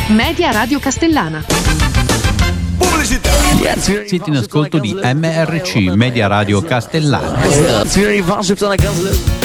Media Radio Castellana. Pubblicità. Siete in ascolto di MRC, Media Radio Castellana. Signori,